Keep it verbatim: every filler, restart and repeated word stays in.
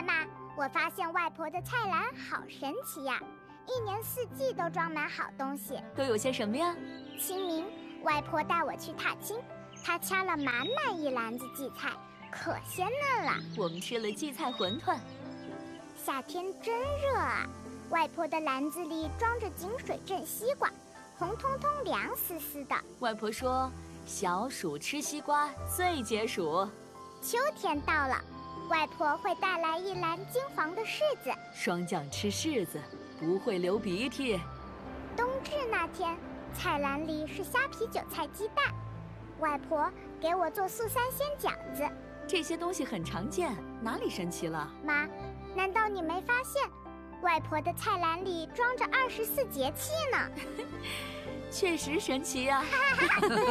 妈，我发现外婆的菜篮好神奇呀，一年四季都装满好东西。 都有些什么呀？ 清明，外婆带我去踏青，她掐了满满一篮子荠菜，可鲜嫩了。 我们吃了荠菜馄饨。 夏天真热啊，外婆的篮子里装着井水镇西瓜，红彤彤凉丝丝的。 外婆说，小暑吃西瓜最解暑。 秋天到了，外婆会带来一篮金黄的柿子。 霜降吃柿子不会流鼻涕。 冬至那天，菜篮里是虾皮韭菜鸡蛋，外婆给我做素三鲜饺子。 这些东西很常见，哪里神奇了？ 妈，难道你没发现外婆的菜篮里装着二十四节气呢？ 确实神奇呀、啊！